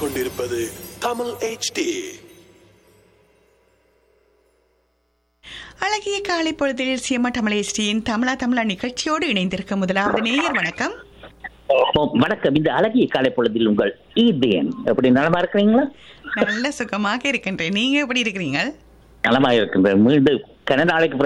கேட்டுக்கொண்டிருப்பது தமிழ் HD. அழகிய காலை பொழுதில் சிஎம்ஆ தமிழ் HDயின் தமிழா நிகழ்ச்சியோடு இணைந்திருக்க முதலாவது நேயர் வணக்கம். வணக்கம். இந்த அழகிய காலை பொழுதில் உங்கள் ஈதேன் எப்படி நலமா இருக்கிறீங்களா? நல்ல சுகமாக இருக்கின்றேன். நீங்க எப்படி இருக்கிறீங்க? நலமாக இருக்கின்றேன். மீண்டும் கன நாளைக்கு